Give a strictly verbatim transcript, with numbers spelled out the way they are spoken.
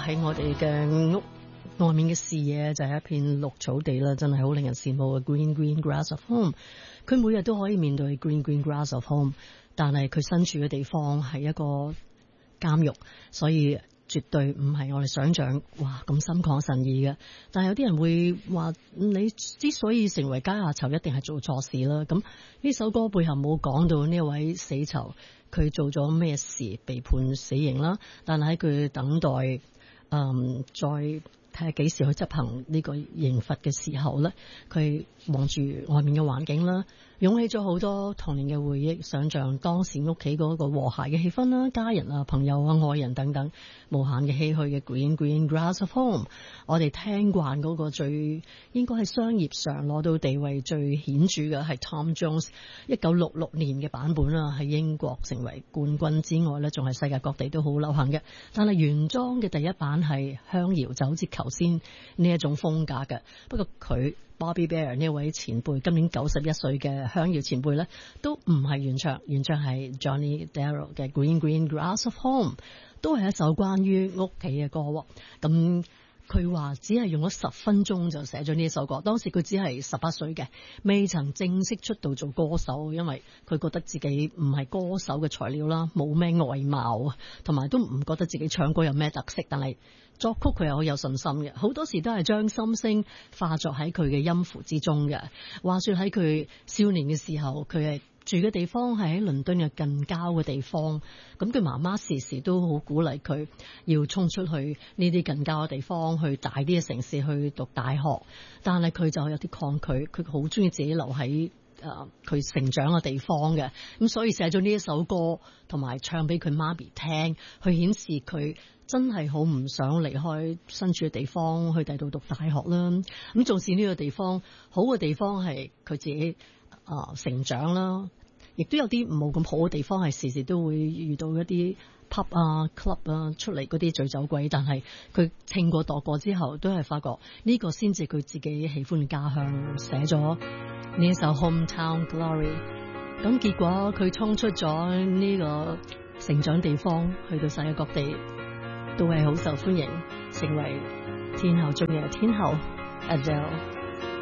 喺我哋嘅屋外面嘅視野就係一片綠草地啦，真係好令人羨慕嘅 Green Green Grass of Home。佢每日都可以面對 Green Green Grass of Home， 但係佢身處嘅地方係一個監獄，所以絕對唔係我哋想象哇咁心曠神怡嘅。但係有啲人會話，你之所以成為階下囚，一定係做錯事啦。咁呢首歌背後冇講到呢位死囚佢做咗咩事被判死刑啦，但係喺佢等待嗯再睇下幾時去執行呢個刑罰嘅時候咧，佢望住外面嘅環境啦，湧起咗好多童年嘅回憶，想象當時屋企嗰個和諧嘅氣氛啦，家人啊、朋友啊、愛人等等，無限嘅唏噓嘅 Green Green Grass of Home。我哋聽慣嗰個最應該係商業上攞到地位最顯著嘅係 Tom Jones 一九六六年嘅版本啦，喺英國成為冠軍之外咧，仲係世界各地都好流行嘅。但係原裝嘅第一版係鄉謠，就好似頭先呢一種風格嘅。不過佢 Bobby Bear 呢位前輩，今年九十一歲嘅鄉謠前輩咧，都唔係原唱，原唱係 Johnny Darrow 嘅 Green Green Grass of Home， 都係一首關於屋企嘅歌。咁佢話只係用咗十分鐘就寫咗呢首歌，當時佢只係十八歲嘅，未曾正式出道做歌手，因為佢覺得自己唔係歌手嘅材料啦，冇咩外貌，同埋都唔覺得自己唱歌有咩特色。但係作曲佢係好有信心嘅，好多時都係將心聲化作喺佢嘅音符之中嘅。話說喺佢少年嘅時候，佢係住嘅地方係喺倫敦嘅近郊嘅地方，咁佢媽媽時時都好鼓勵佢要衝出去呢啲近郊嘅地方，去大啲嘅城市去讀大學，但係佢就有啲抗拒，佢好中意自己留喺誒佢成長嘅地方嘅，咁所以寫咗呢一首歌，同埋唱俾佢媽咪聽，去顯示佢真係好唔想離開身處嘅地方，去第度讀大學啦。咁縱使呢個地方好嘅地方係佢自己啊、呃、成長啦，亦都有啲冇咁好嘅地方，係時時都會遇到一啲 pub 啊 club 啊出嚟嗰啲醉酒鬼，但係佢稱過度過之後，都係發覺呢個先至佢自己喜歡嘅家鄉，寫咗呢一首 Hometown Glory。咁結果佢衝出咗呢個成長地方，去到世界各地都係好受歡迎，成為天后中嘅天后 Adele。